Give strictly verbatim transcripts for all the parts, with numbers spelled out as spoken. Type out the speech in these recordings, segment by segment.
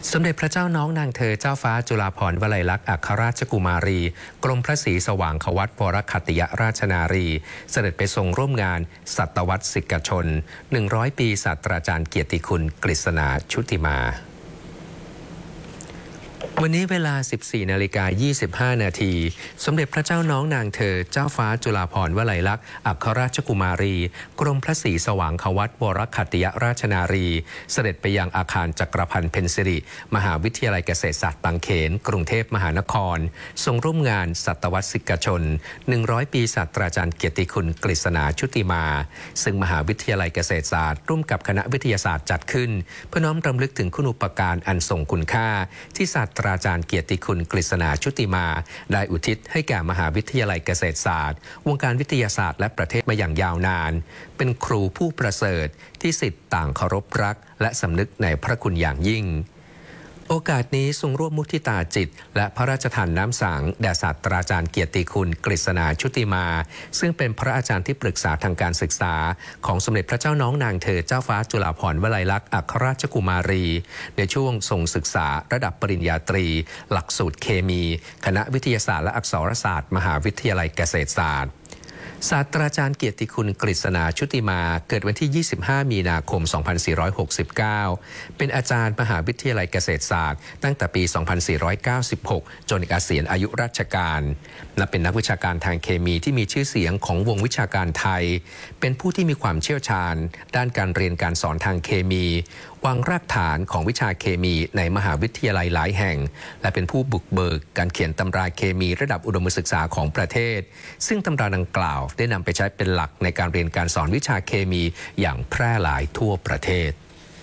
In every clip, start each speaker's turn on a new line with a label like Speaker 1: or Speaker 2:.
Speaker 1: สมเด็จพระเจ้าน้องนางเธอเจ้าฟ้าจุฬาภรณ์วลัยลักษณ์อัครราชกุมารีกรมพระศรีสว่างควัตวรคัตติยราชนารีเสด็จไปทรงร่วมงานศตวรรษศิกชนหนึ่งร้อยปีศาสตราจารย์เกียรติคุณกฤษณาชุติมาวันนี้เวลา สิบสี่นาฬิกายี่สิบห้านาทีสมเด็จพระเจ้าน้องนางเธอเจ้าฟ้าจุฬาภรณ์วลัยลักษณ์อัครราชกุมารีกรมพระศรีสว่างควัตวรคัตติยราชนารีเสด็จไปยังอาคารจักรพันธ์เพ็ญสิริมหาวิทยาลัยเกษตรศาสตร์บางเขนกรุงเทพมหานครทรงร่วมงานศตวรรษศิกชนหนึ่งร้อยปีศาสตราจารย์เกียรติคุณกฤษณาชุติมาซึ่งมหาวิทยาลัยเกษตรศาสตร์ร่วมกับคณะวิทยาศาสตร์จัดขึ้นเพื่อน้อมรำลึกถึงคุณูปการอันทรงคุณค่าที่ศาสตราจารย์เกียรติคุณกฤษณาชุติมาได้อุทิศให้แก่มหาวิทยาลัยเกษตรศาสตร์วงการวิทยาศาสตร์และประเทศมาอย่างยาวนานเป็นครูผู้ประเสริฐที่ศิษย์ต่างเคารพรักและสำนึกในพระคุณอย่างยิ่งโอกาสนี้ทรงร่วมมุทิตาจิตและพระราชทานน้ำสังแด่ศาสตราจารย์เกียรติคุณกฤษณาชุติมาซึ่งเป็นพระอาจารย์ที่ปรึกษาทางการศึกษาของสมเด็จพระเจ้าน้องนางเธอเจ้าฟ้าจุฬาภรณ์วลัยลักษณ์อัครราชกุมารีในช่วงทรงศึกษาระดับปริญญาตรีหลักสูตรเคมีคณะวิทยาศาสตร์และอักษรศาสตร์มหาวิทยาลัยเกษตรศาสตร์ศาสตราจารย์เกียรติคุณกฤษณาชุติมาเกิดวันที่ยี่สิบห้ามีนาคมสองพันสี่ร้อยหกสิบเก้าเป็นอาจารย์มหาวิทยาลัยเกษตรศาสตร์ตั้งแต่ปีสองพันสี่ร้อยเก้าสิบหกจนเกษียณอายุราชการและเป็นนักวิชาการทางเคมีที่มีชื่อเสียงของวงวิชาการไทยเป็นผู้ที่มีความเชี่ยวชาญด้านการเรียนการสอนทางเคมีวางรากฐานของวิชาเคมีในมหาวิทยาลัยหลายแห่งและเป็นผู้บุกเบิกการเขียนตำราเคมีระดับอุดมศึกษาของประเทศซึ่งตำราดังกล่าวได้นำไปใช้เป็นหลักในการเรียนการสอนวิชาเคมีอย่างแพร่หลายทั่วประเทศ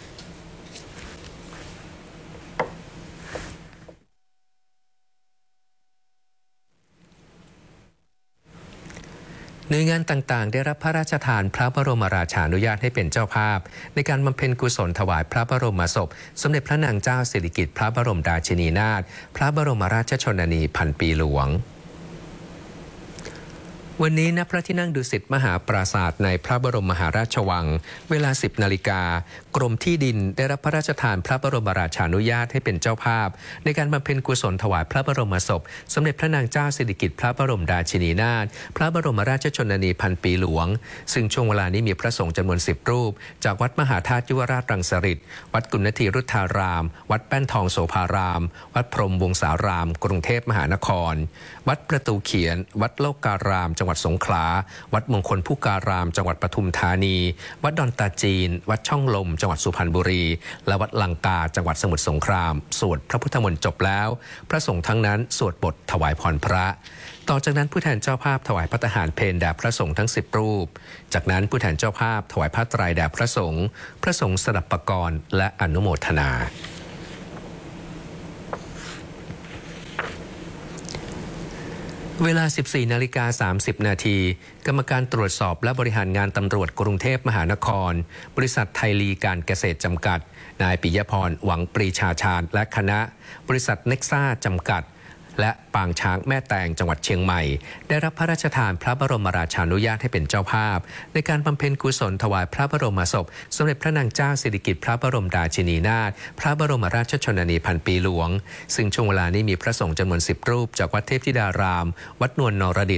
Speaker 1: หน่วยงานต่างๆได้รับพระราชทานพระบรมราชานุญาตให้เป็นเจ้าภาพในการบำเพ็ญกุศลถวายพระบรมศพสมเด็จพระนางเจ้าสิริกิติ์พระบรมราชินีนาถพระบรมราชชนนีพันปีหลวงวันนี้ณพระที่นั่งดุสิตมหาปราสาทในพระบรมมหาราชวังเวลา สิบนาฬิกากรมที่ดินได้รับพระราชทานพระบรมราชานุญาตให้เป็นเจ้าภาพในการบำเพ็ญกุศลถวายพระบรมศพสมเด็จพระนางเจ้าสิริกิติ์พระบรมราชินีนาถพระบรมราชชนนีพันปีหลวงซึ่งช่วงเวลานี้มีพระสงฆ์จำนวนสิบรูปจากวัดมหาธาตุยุวราชรังสฤษฎ์วัดกุณฑีรุทธารามวัดแป้นทองโสภารามวัดพรหมวงศารามกรุงเทพมหานครวัดประตูเขียนวัดโลกการามจังหวัดสงขลาวัดมงคลพุการามจังหวัดปทุมธานีวัดดอนตาจีนวัดช่องลมจังหวัดสุพรรณบุรีและวัดลังกาจังหวัดสมุทรสงครามสวดพระพุทธมนต์จบแล้วพระสงฆ์ทั้งนั้นสวดบทถวายพรพระต่อจากนั้นผู้แทนเจ้าภาพถวายพระทหารเพลแด่พระสงฆ์ทั้งสิบรูปจากนั้นผู้แทนเจ้าภาพถวายผ้าไตรแด่พระสงฆ์พระสงฆ์สดับปกรณ์และอนุโมทนาเวลา สิบสี่นาฬิกาสามสิบนาทีกรรมการตรวจสอบและบริหารงานตำรวจกรุงเทพมหานครบริษัทไทยลีการเกษตรจำกัดนายปิยพรหวังปรีชาชาญและคณะบริษัทเน็กซ่าจำกัดและปางช้างแม่แตงจังหวัดเชียงใหม่ได้รับพระราชทานพระบรมราชานุญาตให้เป็นเจ้าภาพในการบำเพ็ญกุศลถวายพระบรมศพสมเด็จพระนางเจ้าสิริกิติ์พระบรมราชินีนาถพระบรมราชชนนีพันปีหลวงซึ่งช่วงเวลานี้มีพระสงฆ์จำนวนสิบรูปจากวัดเทพธิดารามวัดนวลนรดิต